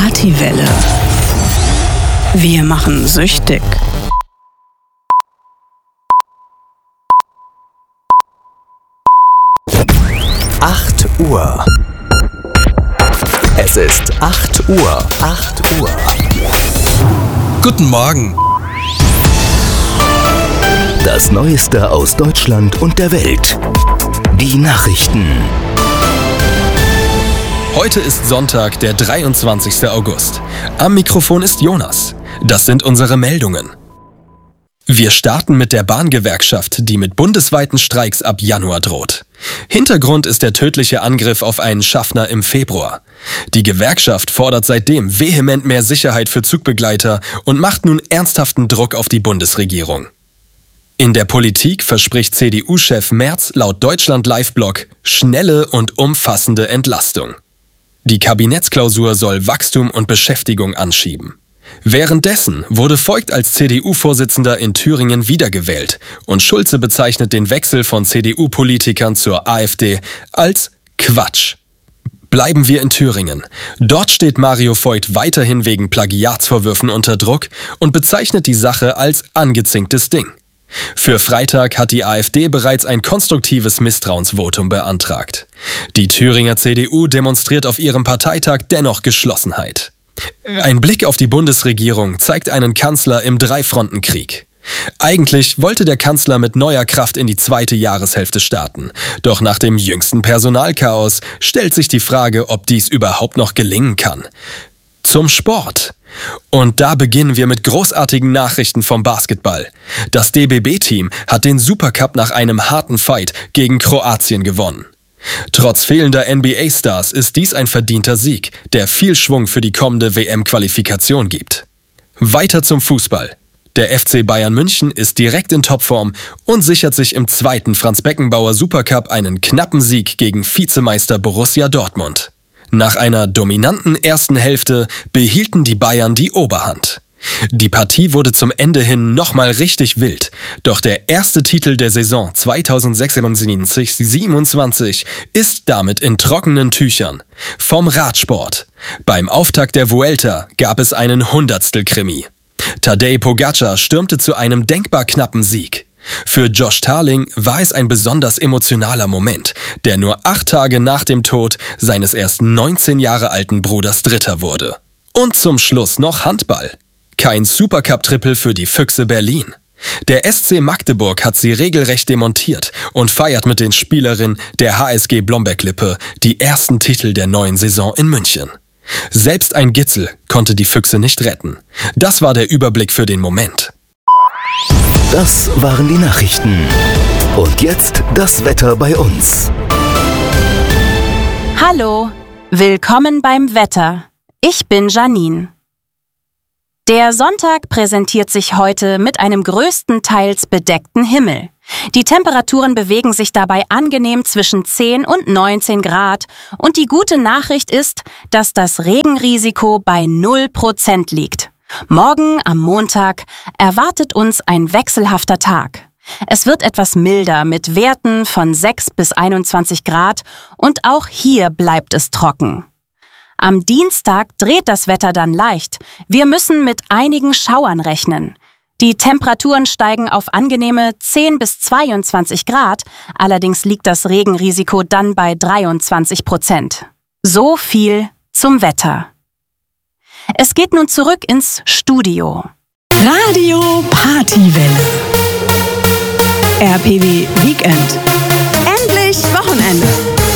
Partywelle. Wir machen süchtig. Uhr. Es ist 8 Uhr. 8 Uhr. Guten Morgen. Das Neueste aus Deutschland und der Welt. Die Nachrichten. Heute ist Sonntag, der 23. August. Am Mikrofon ist Jonas. Das sind unsere Meldungen. Wir starten mit der Bahngewerkschaft, die mit bundesweiten Streiks ab Januar droht. Hintergrund ist der tödliche Angriff auf einen Schaffner im Februar. Die Gewerkschaft fordert seitdem vehement mehr Sicherheit für Zugbegleiter und macht nun ernsthaften Druck auf die Bundesregierung. In der Politik verspricht CDU-Chef Merz laut Deutschland-Live-Blog schnelle und umfassende Entlastung. Die Kabinettsklausur soll Wachstum und Beschäftigung anschieben. Währenddessen wurde Voigt als CDU-Vorsitzender in Thüringen wiedergewählt und Schulze bezeichnet den Wechsel von CDU-Politikern zur AfD als Quatsch. Bleiben wir in Thüringen. Dort steht Mario Voigt weiterhin wegen Plagiatsvorwürfen unter Druck und bezeichnet die Sache als angezinktes Ding. Für Freitag hat die AfD bereits ein konstruktives Misstrauensvotum beantragt. Die Thüringer CDU demonstriert auf ihrem Parteitag dennoch Geschlossenheit. Ein Blick auf die Bundesregierung zeigt einen Kanzler im Dreifrontenkrieg. Eigentlich wollte der Kanzler mit neuer Kraft in die zweite Jahreshälfte starten. Doch nach dem jüngsten Personalchaos stellt sich die Frage, ob dies überhaupt noch gelingen kann. Zum Sport. Und da beginnen wir mit großartigen Nachrichten vom Basketball. Das DBB-Team hat den Supercup nach einem harten Fight gegen Kroatien gewonnen. Trotz fehlender NBA-Stars ist dies ein verdienter Sieg, der viel Schwung für die kommende WM-Qualifikation gibt. Weiter zum Fußball. Der FC Bayern München ist direkt in Topform und sichert sich im zweiten Franz-Beckenbauer Supercup einen knappen Sieg gegen Vizemeister Borussia Dortmund. Nach einer dominanten ersten Hälfte behielten die Bayern die Oberhand. Die Partie wurde zum Ende hin nochmal richtig wild, doch der erste Titel der Saison 2026/27 ist damit in trockenen Tüchern. Vom Radsport. Beim Auftakt der Vuelta gab es einen Hundertstel-Krimi. Tadej Pogačar stürmte zu einem denkbar knappen Sieg. Für Josh Tarling war es ein besonders emotionaler Moment, der nur 8 Tage nach dem Tod seines erst 19 Jahre alten Bruders Dritter wurde. Und zum Schluss noch Handball. Kein Supercup-Triple für die Füchse Berlin. Der SC Magdeburg hat sie regelrecht demontiert und feiert mit den Spielerinnen der HSG Blomberg-Lippe die ersten Titel der neuen Saison in München. Selbst ein Gitzel konnte die Füchse nicht retten. Das war der Überblick für den Moment. Das waren die Nachrichten. Und jetzt das Wetter bei uns. Hallo, willkommen beim Wetter. Ich bin Janine. Der Sonntag präsentiert sich heute mit einem größtenteils bedeckten Himmel. Die Temperaturen bewegen sich dabei angenehm zwischen 10 und 19 Grad und die gute Nachricht ist, dass das Regenrisiko bei 0% liegt. Morgen am Montag erwartet uns ein wechselhafter Tag. Es wird etwas milder mit Werten von 6 bis 21 Grad und auch hier bleibt es trocken. Am Dienstag dreht das Wetter dann leicht. Wir müssen mit einigen Schauern rechnen. Die Temperaturen steigen auf angenehme 10 bis 22 Grad, allerdings liegt das Regenrisiko dann bei 23%. So viel zum Wetter. Es geht nun zurück ins Studio. Radio Partywelle. RPW Weekend. Endlich Wochenende.